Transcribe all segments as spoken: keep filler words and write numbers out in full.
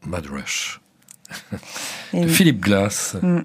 Mad Rush. Et Philip Glass. Mm.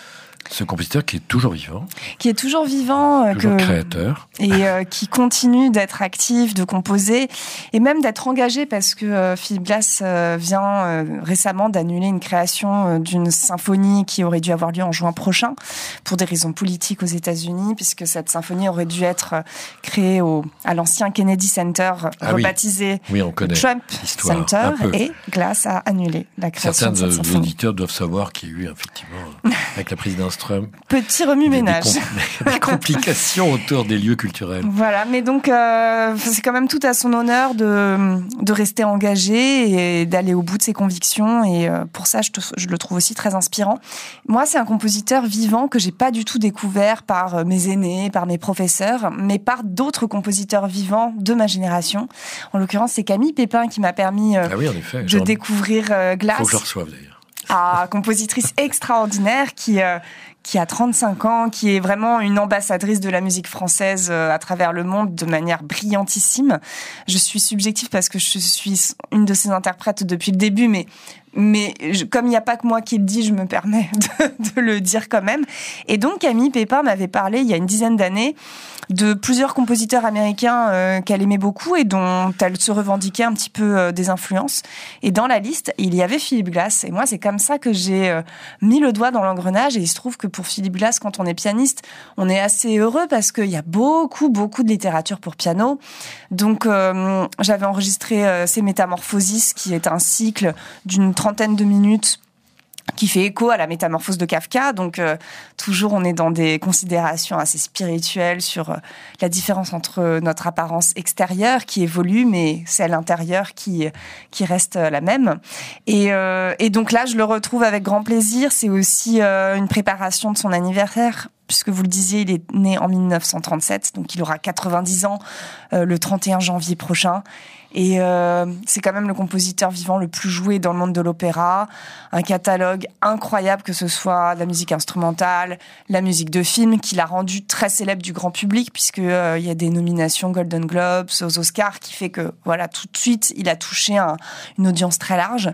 Ce compositeur qui est toujours vivant. Qui est toujours vivant. Toujours que, créateur. Et euh, qui continue d'être actif, de composer, et même d'être engagé, parce que euh, Philip Glass euh, vient euh, récemment d'annuler une création euh, d'une symphonie qui aurait dû avoir lieu en juin prochain, pour des raisons politiques aux États-Unis, puisque cette symphonie aurait dû être euh, créée au, à l'ancien Kennedy Center, ah rebaptisé oui. Oui, on connaît Trump l'histoire, Center, un peu. Et Glass a annulé la création Certains de cette symphonie. auditeurs doivent savoir qu'il y a eu, effectivement, avec la présidence Trump, petit remue-ménage. Des, des, compl- des complications autour des lieux culturels. Voilà, mais donc euh, c'est quand même tout à son honneur de, de rester engagé et d'aller au bout de ses convictions. Et euh, pour ça, je, te, je le trouve aussi très inspirant. Moi, c'est un compositeur vivant que j'ai pas du tout découvert par mes aînés, par mes professeurs, mais par d'autres compositeurs vivants de ma génération. En l'occurrence, c'est Camille Pépin qui m'a permis euh, ah oui, en effet, de genre, découvrir euh, Glass. Faut que je le reçoive d'ailleurs. Ah, compositrice extraordinaire qui euh, qui a trente-cinq ans, qui est vraiment une ambassadrice de la musique française euh, à travers le monde de manière brillantissime. Je suis subjective parce que je suis une de ses interprètes depuis le début, mais mais je, comme il n'y a pas que moi qui le dis, je me permets de, de le dire quand même. Et donc Camille Pépin m'avait parlé il y a une dizaine d'années de plusieurs compositeurs américains euh, qu'elle aimait beaucoup et dont elle se revendiquait un petit peu euh, des influences. Et dans la liste, il y avait Philip Glass. Et moi, c'est comme ça que j'ai euh, mis le doigt dans l'engrenage. Et il se trouve que pour Philip Glass, quand on est pianiste, on est assez heureux parce qu'il y a beaucoup, beaucoup de littérature pour piano. Donc, euh, j'avais enregistré euh, ces Métamorphosis, qui est un cycle d'une trentaine de minutes qui fait écho à la Métamorphose de Kafka. Donc, euh, toujours, on est dans des considérations assez spirituelles sur euh, la différence entre notre apparence extérieure qui évolue, mais celle intérieure qui qui reste la même. Et, euh, et donc là, je le retrouve avec grand plaisir. C'est aussi euh, une préparation de son anniversaire, puisque vous le disiez, il est né en mille neuf cent trente-sept, donc il aura quatre-vingt-dix ans euh, le trente et un janvier prochain. Et euh, c'est quand même le compositeur vivant le plus joué dans le monde de l'opéra. Un catalogue incroyable, que ce soit la musique instrumentale, la musique de film, qui l'a rendu très célèbre du grand public, puisque euh, il y a des nominations Golden Globes, aux Oscars, qui fait que voilà, tout de suite, il a touché un, une audience très large.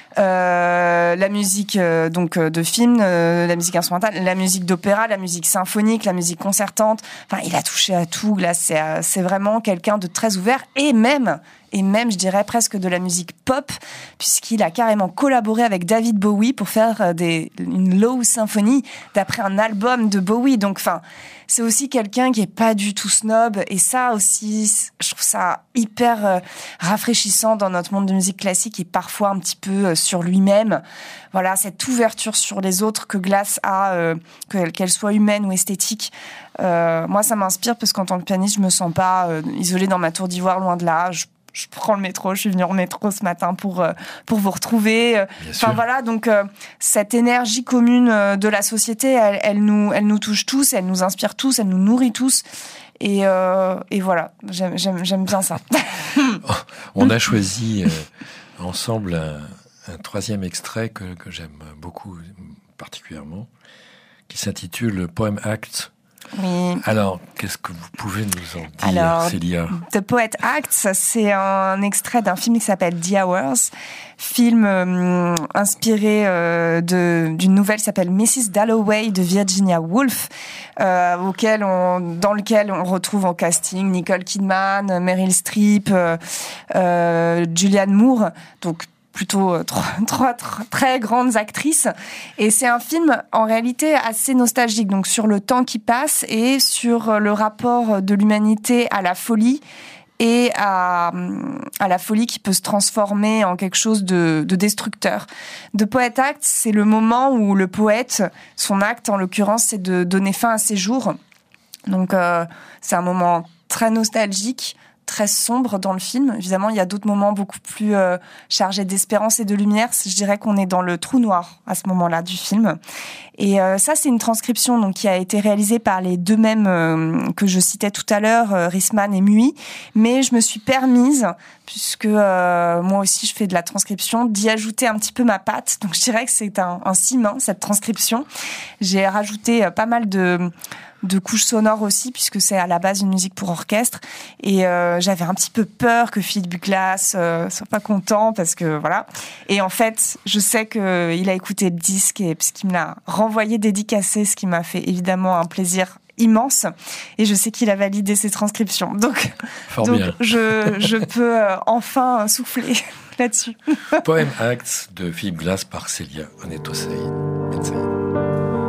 Euh, la musique euh, donc de film, euh, la musique instrumentale, la musique d'opéra, la musique symphonique, la musique concertante. Enfin, il a touché à tout. Là, c'est euh, c'est vraiment quelqu'un de très ouvert et même et même, je dirais presque de la musique pop, puisqu'il a carrément collaboré avec David Bowie pour faire des une Low Symphony d'après un album de Bowie. Donc, enfin, c'est aussi quelqu'un qui est pas du tout snob, et ça aussi, je trouve ça hyper euh, rafraîchissant dans notre monde de musique classique, et parfois un petit peu euh, sur lui-même. Voilà, cette ouverture sur les autres que Glass a, euh, que, qu'elle soit humaine ou esthétique. Euh, moi, ça m'inspire parce qu'en tant que pianiste, je me sens pas euh, isolée dans ma tour d'ivoire, loin de là. Je, je prends le métro, je suis venue en métro ce matin pour euh, pour vous retrouver. Bien enfin sûr. Voilà, donc euh, cette énergie commune euh, de la société, elle, elle nous elle nous touche tous, elle nous inspire tous, elle nous nourrit tous. Et, euh, et voilà, j'aime, j'aime, j'aime bien ça. On a choisi euh, ensemble un, un troisième extrait que, que j'aime beaucoup particulièrement, qui s'intitule Poem Act. Oui. Alors, qu'est-ce que vous pouvez nous en dire, Alors, Célia? The Poet Act, c'est un extrait d'un film qui s'appelle The Hours, film euh, inspiré euh, de, d'une nouvelle qui s'appelle missus Dalloway de Virginia Woolf, euh, auquel on, dans lequel on retrouve en casting Nicole Kidman, Meryl Streep, euh, euh, Julianne Moore, donc plutôt trois, trois, trois très grandes actrices. Et c'est un film, en réalité, assez nostalgique, donc sur le temps qui passe et sur le rapport de l'humanité à la folie et à, à la folie qui peut se transformer en quelque chose de, de destructeur. The Poet Act, c'est le moment où le poète, son acte, en l'occurrence, c'est de donner fin à ses jours. Donc, euh, c'est un moment très nostalgique, très sombre dans le film. Évidemment, il y a d'autres moments beaucoup plus euh, chargés d'espérance et de lumière. Je dirais qu'on est dans le trou noir à ce moment-là du film. Et euh, ça, c'est une transcription donc qui a été réalisée par les deux mêmes euh, que je citais tout à l'heure, euh, Rissman et Mui. Mais je me suis permise, puisque euh, moi aussi je fais de la transcription, d'y ajouter un petit peu ma patte. Donc je dirais que c'est un, un ciment, cette transcription. J'ai rajouté euh, pas mal de de couches sonores aussi, puisque c'est à la base une musique pour orchestre. Et euh, j'avais un petit peu peur que Philip Glass euh, soit pas content, parce que voilà. Et en fait, je sais que il a écouté le disque et parce qu'il me l'a renvoyé dédicacé, ce qui m'a fait évidemment un plaisir immense, et je sais qu'il a validé ses transcriptions. Donc, Fort donc bien. je, je peux euh, enfin souffler là-dessus. Poème Acts de Philip Glass par Célia Oneto Saïd.